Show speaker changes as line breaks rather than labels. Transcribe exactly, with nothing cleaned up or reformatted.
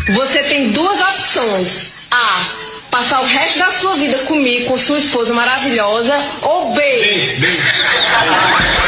Você tem duas opções. A, passar o resto da sua vida comigo, com sua esposa maravilhosa. Ou B...
B, B.